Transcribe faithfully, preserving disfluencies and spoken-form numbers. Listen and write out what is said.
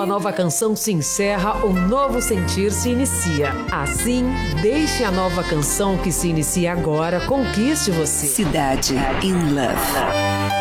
a nova canção se encerra, um novo sentir se inicia. Assim, deixe a nova canção que se inicia agora conquiste você. Cidade in Love.